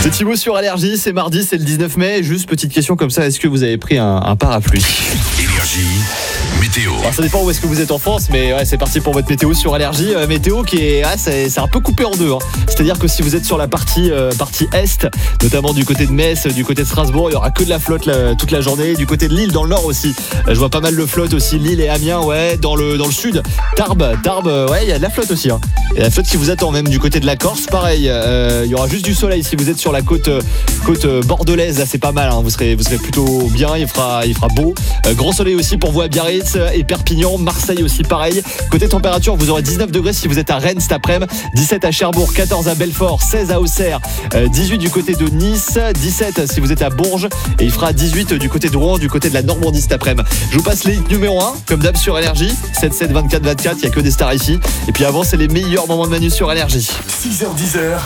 C'est Thibaut sur Allergie, c'est mardi, c'est le 19 mai. Juste petite question comme ça, est-ce que vous avez pris un parapluie? Énergie, météo. Alors, ça dépend où est-ce que vous êtes en France, mais ouais, c'est parti pour votre météo sur Allergie. Météo qui est, c'est un peu coupé en deux. C'est-à-dire que si vous êtes sur la partie est, notamment du côté de Metz, du côté de Strasbourg, il y aura que de la flotte toute la journée. Du côté de Lille, dans le nord aussi, je vois pas mal de flotte aussi. Lille et Amiens, ouais. Dans le sud, Tarbes, ouais, il y a de la flotte aussi. Et la flotte qui vous attend même du côté de la Corse, pareil. Il y aura juste du soleil si vous êtes sur la côte bordelaise. Là, c'est pas mal. Vous serez plutôt bien. Il fera beau. Grand soleil aussi pour vous à Biarritz et Perpignan, Marseille aussi pareil. Côté température, vous aurez 19 degrés si vous êtes à Rennes cet après-midi, 17 à Cherbourg, 14 à Belfort, 16 à Auxerre, 18 du côté de Nice, 17 si vous êtes à Bourges et il fera 18 du côté de Rouen, du côté de la Normandie cet après-midi. Je vous passe les hits numéro 1 comme d'hab sur Énergie, 7-7, 24-24, il n'y a que des stars ici. Et puis avant, c'est les meilleurs moments de Manu sur Énergie. 6h-10h.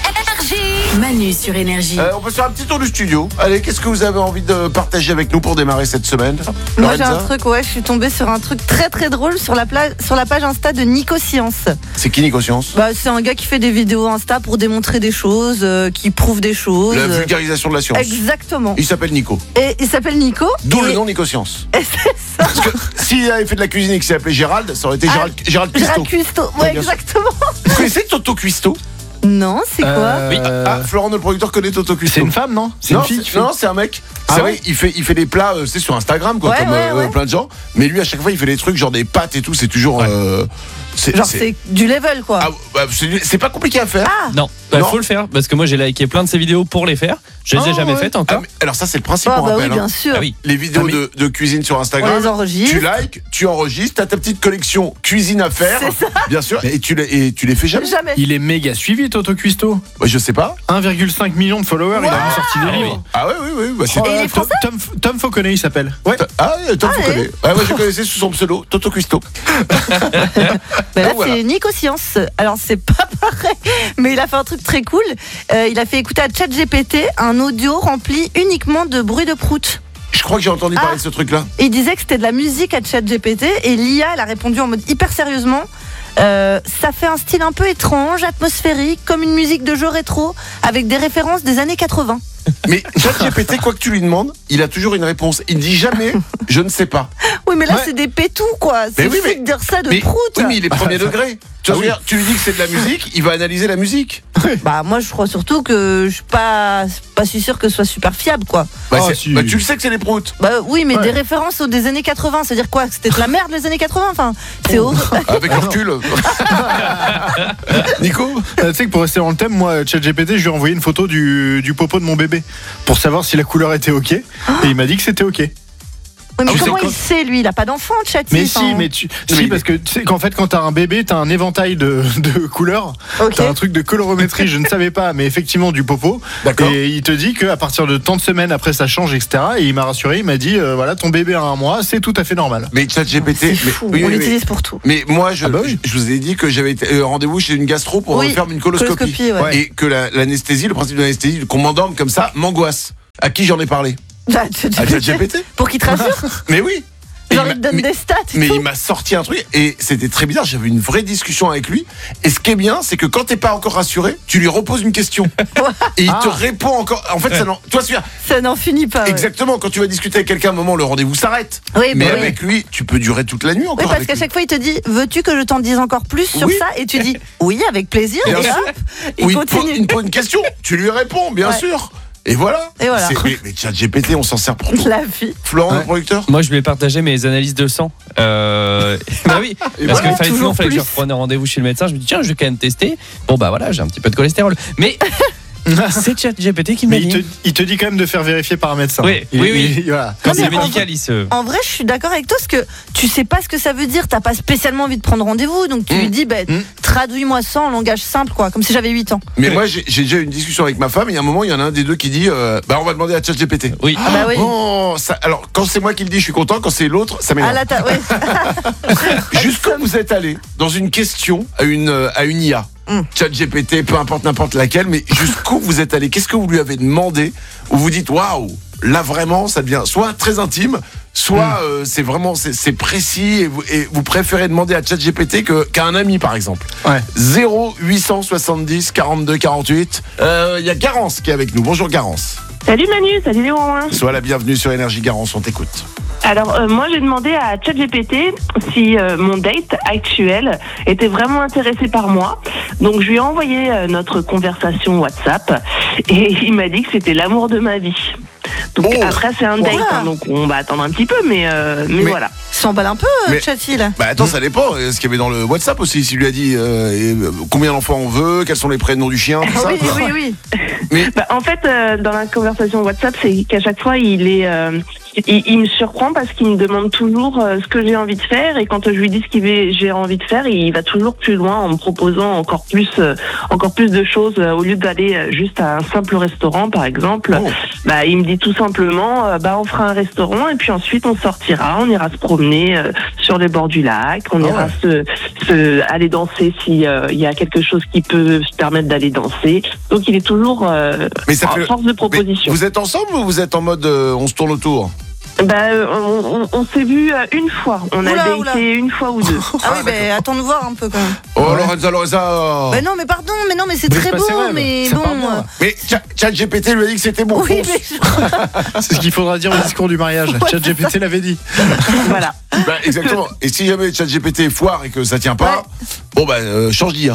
Manu sur Énergie. On peut faire un petit tour du studio. Allez, qu'est-ce que vous avez envie de partager avec nous pour démarrer cette semaine? Moi j'ai Lorenza, un truc, je suis tombée sur un truc très très drôle sur la page Insta de Nico Science. c'est qui Nico Science? C'est un gars qui fait des vidéos Insta pour démontrer des choses, qui prouve des choses. La vulgarisation de la science. Exactement. Il s'appelle Nico. Et il s'appelle Nico. D'où et- le nom Nico Science. Et c'est ça. Parce que s'il avait fait de la cuisine et qu'il s'appelait Gérald, ça aurait été Gérald Gérald Cuisto. Cuisto. Ouais, Ouais, bien sûr. exactement. Vous connaissez Toto Cuisto? Non, c'est quoi? Oui. Florent, notre producteur, connaît Toto Cuisto. C'est une femme, non? C'est Non, une fille qui fait. non, c'est un mec. Ah C'est ouais vrai, il fait des plats, c'est sur Instagram, quoi, Ouais, comme ouais. plein de gens. Mais lui, à chaque fois, il fait des trucs genre des pâtes et tout. C'est toujours. C'est du level quoi. C'est pas compliqué à faire. Non, Non. faut le faire parce que moi j'ai liké plein de ses vidéos pour les faire. Je les ai jamais faites encore. Mais alors ça, c'est le principe, on Oui, rappelle. bien sûr. Ah oui. Les vidéos de cuisine sur Instagram, On les enregistre. tu likes, tu enregistres, t'as ta petite collection cuisine à faire, C'est ça. bien sûr, et tu les fais jamais. Jamais. Il est méga suivi, Toto Cuisto. Ouais, je sais pas. 1,5 million de followers, il a même sorti des livres. Ah ouais, oui, bah c'est. Et il est Tom, français Tom Fauconnet, il s'appelle. Ouais. Ah ouais, Tom, tu ouais. connais. Ouais, moi je connaissais sous son pseudo, Toto Cuisto. Là, Donc, voilà. c'est Nico Science. Alors, c'est pas pareil, mais il a fait un truc très cool. Il a fait écouter à ChatGPT un audio rempli uniquement de bruits de prout. Je crois que j'ai entendu parler de ce truc-là. Et il disait que c'était de la musique à ChatGPT et l'IA, elle a répondu en mode hyper sérieusement. Ça fait un style un peu étrange, atmosphérique, comme une musique de jeu rétro, avec des références des années 80. Mais ChatGPT, quoi que tu lui demandes, il a toujours une réponse. Il dit jamais, je ne sais pas. Oui, mais là, Ouais. c'est des pétous, quoi. C'est oui, fou mais- de dire ça de Mais, prout. oui, mais il est premier degré. Tu, vois, tu lui dis que c'est de la musique, il va analyser la musique. Moi, je crois surtout que je suis pas si sûr que ce soit super fiable, quoi. Si. Tu le sais que c'est des proutes. Oui, mais Ouais. des références des années 80, c'est-à-dire quoi? C'était de la merde les années 80, enfin, c'est horrible. Avec le recul. Nico? Tu sais que pour rester dans le thème, moi, ChatGPT, je lui ai envoyé une photo du popo de mon bébé pour savoir si la couleur était ok. Et il m'a dit que c'était ok. Oui, mais tu sais, comment quand- il sait, lui? Il a pas d'enfant, Chatty. Mais si, parce que tu sais qu'en fait, quand t'as un bébé, t'as un éventail de couleurs. Ok. T'as un truc de colorimétrie, je ne savais pas, mais effectivement du popo. D'accord. Et il te dit qu'à partir de tant de semaines après, ça change, etc. Et il m'a rassuré, il m'a dit, voilà, ton bébé a 1 mois, c'est tout à fait normal. Mais ChatGPT. C'est mais- fou, oui, on oui, l'utilise pour tout. Mais moi, je bah oui. vous ai dit que j'avais été rendez-vous chez une gastro pour Oui, faire une coloscopie. coloscopie, ouais. Et que l'anesthésie, le principe de l'anesthésie, qu'on m'endorme comme ça, m'angoisse. À qui j'en ai parlé? À ChatGPT. Pour qu'il te rassure. Mais oui. Et Genre, il il te m'a- donne des stats et Mais tout. il m'a sorti un truc et c'était très bizarre. J'avais une vraie discussion avec lui. Et ce qui est bien, c'est que quand t'es pas encore rassuré, tu lui reposes une question et il te répond encore. En fait, ça n'en. Toi, Ça n'en finit pas. Ouais. exactement. Quand tu vas discuter avec quelqu'un, à un moment, le rendez-vous s'arrête. Oui, Mais bah oui. avec lui, tu peux durer toute la nuit encore. Oui, parce avec qu'à lui. chaque fois, il te dit, veux-tu que je t'en dise encore plus sur Oui. ça? Et tu dis, oui, avec plaisir. Bien Et sûr. hop, il Ou continue. il te pose une question, tu lui réponds, bien Ouais. sûr. Et voilà. Et voilà. Mais ChatGPT, on s'en sert pour tout. La vie. Florent, le producteur. Moi je lui ai partagé mes analyses de sang. Bah oui, parce voilà, qu'il fallait toujours que je plus. reprenne un rendez-vous chez le médecin. Je me dis tiens, je vais quand même tester. Bon bah voilà, j'ai un petit peu de cholestérol. Mais c'est ChatGPT qui m'a Mais dit. il te dit quand même de faire vérifier par un médecin. Oui, oui. Voilà. Quand Non, c'est mais en médical, il se. En vrai, je suis d'accord avec toi parce que tu sais pas ce que ça veut dire. T'as pas spécialement envie de prendre rendez-vous. Donc tu lui dis, traduis-moi ça en langage simple, quoi. Comme si j'avais 8 ans. Mais moi, j'ai déjà eu une discussion avec ma femme. Et à un moment, il y en a un des deux qui dit on va demander à ChatGPT. Oui. Ah bah oui. Oh, alors, quand c'est moi qui le dis, je suis content. Quand c'est l'autre, ça Ah m'énerve. là, t'as. Ouais. Jusqu'où vous êtes allé dans une question à une IA ChatGPT, peu importe n'importe laquelle, mais jusqu'où vous êtes allé? Qu'est-ce que vous lui avez demandé? Où vous dites waouh, là vraiment, ça devient soit très intime, soit c'est vraiment c'est précis et vous préférez demander à ChatGPT qu'à un ami par exemple. Ouais. 0870 42 48. Il y a Garance qui est avec nous. Bonjour Garance. Salut Manu, salut les Romains. Sois la bienvenue sur Énergie. Garance, on t'écoute. Alors moi j'ai demandé à ChatGPT si mon date actuel était vraiment intéressé par moi. Donc je lui ai envoyé notre conversation WhatsApp et il m'a dit que c'était l'amour de ma vie. Donc après c'est un date, donc on va attendre un petit peu, mais voilà. S'emballe un peu, Chat-il. Bah attends, ça dépend. Ce qu'il y avait dans le WhatsApp aussi, s'il lui a dit combien d'enfants on veut, quels sont les prénoms du chien, tout ça. Oui. Mais En fait, dans la conversation WhatsApp, c'est qu'à chaque fois il me surprend parce qu'il me demande toujours ce que j'ai envie de faire, et quand je lui dis ce que j'ai envie de faire, il va toujours plus loin en me proposant encore plus de choses. Au lieu d'aller juste à un simple restaurant par exemple, il me dit tout simplement on fera un restaurant et puis ensuite on sortira, on ira se promener sur les bords du lac, on ira aller danser s'il y a quelque chose qui peut se permettre d'aller danser. Donc il est toujours force de proposition. Vous êtes ensemble ou vous êtes en mode on se tourne autour? On s'est vu une fois. On a daté une fois ou deux. Ah oui, attends de voir un peu quand même. Oh Lorenza. Non, mais pardon, mais c'est très beau, mais bon. Mais ChatGPT lui a dit que c'était bon. Oui, C'est ce qu'il faudra dire au discours du mariage. ChatGPT l'avait dit. Voilà. Exactement. Et si jamais ChatGPT foire et que ça tient pas, change d'IA.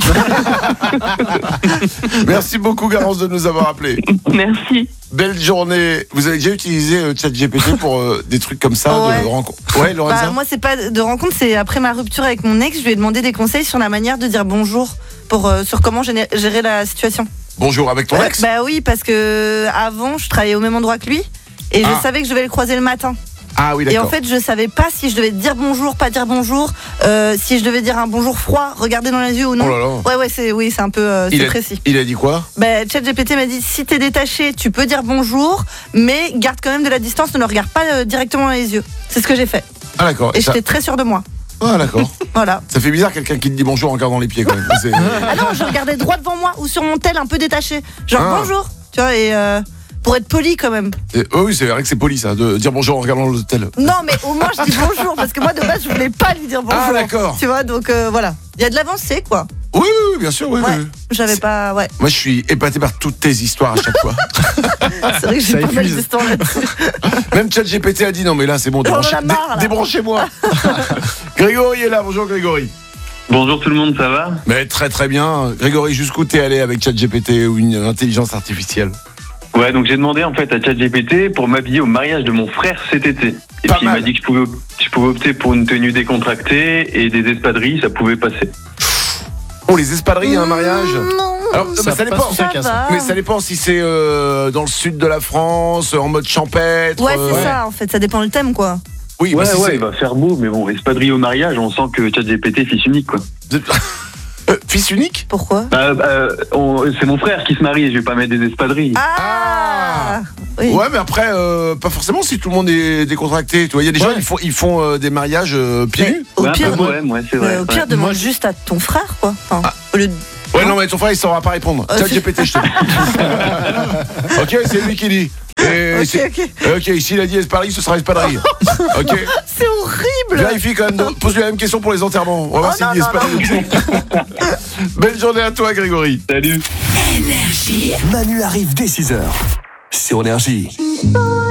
Merci beaucoup Garance de nous avoir appelé. Merci. Belle journée. Vous avez déjà utilisé ChatGPT pour des trucs comme ça de rencontre? Ouais, Lorenza. Moi c'est pas de rencontre, c'est après ma rupture avec mon ex, je lui ai demandé des conseils sur la manière de dire bonjour sur comment gérer la situation. Bonjour avec ton ex? Bah oui, parce que avant je travaillais au même endroit que lui et je savais que je devais le croiser le matin. Ah oui, d'accord. Et en fait, je savais pas si je devais dire bonjour, pas dire bonjour, si je devais dire un bonjour froid, regarder dans les yeux ou non. Oh là là. C'est un peu précis. Il a dit quoi? ChatGPT m'a dit si t'es détaché, tu peux dire bonjour, mais garde quand même de la distance, ne le regarde pas directement dans les yeux. C'est ce que j'ai fait. Ah d'accord. Et j'étais très sûre de moi. Ah d'accord. Voilà. Ça fait bizarre quelqu'un qui te dit bonjour en regardant les pieds quand même. Ah non, je regardais droit devant moi ou sur mon tel un peu détaché. Genre bonjour, tu vois, et pour être poli quand même. Oui, c'est vrai que c'est poli ça, de dire bonjour en regardant l'hôtel. Non, mais au moins je dis bonjour, parce que moi de base je voulais pas lui dire bonjour. Ah d'accord. Tu vois, donc voilà. Il y a de l'avancée quoi. Oui, bien sûr, oui. J'avais pas, Moi je suis épaté par toutes tes histoires à chaque fois. C'est vrai que j'ai pas mal d'histoires là-dessus. Même ChatGPT a dit non mais là c'est bon, débranchez-moi. Grégory est là, bonjour Grégory. Bonjour tout le monde, ça va? Mais très très bien. Grégory, jusqu'où t'es allé avec ChatGPT ou une intelligence artificielle? Ouais, donc j'ai demandé en fait à ChatGPT pour m'habiller au mariage de mon frère cet été. Et puis il m'a dit que je pouvais opter pour une tenue décontractée et des espadrilles, ça pouvait passer. Oh, les espadrilles à un mariage? Non. Alors, ça dépend. Mais ça dépend si c'est dans le sud de la France, en mode champêtre. Ouais, c'est ça en fait, ça dépend du thème quoi. Oui, il va faire beau, mais bon, espadrilles au mariage, on sent que ChatGPT est fils unique quoi. Fils unique? Pourquoi? C'est mon frère qui se marie et je vais pas mettre des espadrilles. Oui. Ouais, mais après, pas forcément si tout le monde est décontracté. Tu vois, il y a des gens, ils font des mariages pieds nus. Au pire, c'est vrai. Au pire, demande juste à ton frère, quoi. Enfin, au lieu de... Ouais, non, mais ton frère, il saura pas répondre. ChatGPT, je te dis. Ok, c'est lui qui dit. Ok, ici il a dit espadrille, ce sera espadrille. Ok. C'est horrible. Vérifie quand même, pose-lui la même question pour les enterrements. On va voir s'il dit espadrille. Belle journée à toi, Grégory. Salut. Manu arrive dès 6h sur Énergie.